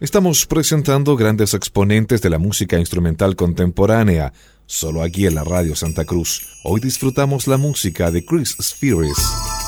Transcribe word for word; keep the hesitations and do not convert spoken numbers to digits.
Estamos presentando grandes exponentes de la música instrumental contemporánea, solo aquí en la Radio Santa Cruz. Hoy disfrutamos la música de Chris Spheres.